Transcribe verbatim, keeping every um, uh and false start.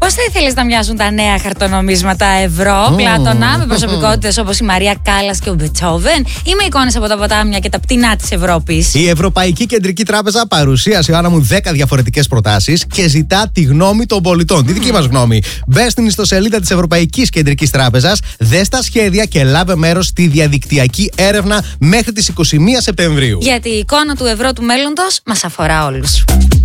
Πώς θα ήθελες να μοιάζουν τα νέα χαρτονομίσματα ευρώ, oh. Πλάτωνα, με προσωπικότητες όπως η Μαρία Κάλλας και ο Μπετσόβεν, ή με εικόνες από τα ποτάμια και τα πτηνά της Ευρώπης? Η Ευρωπαϊκή Κεντρική Τράπεζα παρουσίασε, Άννα μου, δέκα διαφορετικές προτάσεις και ζητά τη γνώμη των πολιτών. Mm. Τη δική μας γνώμη. Μπες στην ιστοσελίδα της Ευρωπαϊκής Κεντρικής Τράπεζας, δες τα σχέδια και λάβε μέρος στη διαδικτυακή έρευνα μέχρι τις είκοσι μία Σεπτεμβρίου. Γιατί η εικόνα του ευρώ του μέλλοντος μας αφορά όλους.